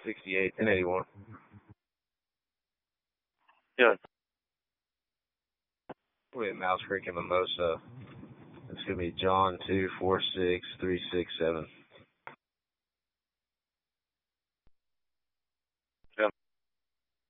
68 and 81. Yeah. We're at Mouse Creek and Mimosa. It's going to be John 246367.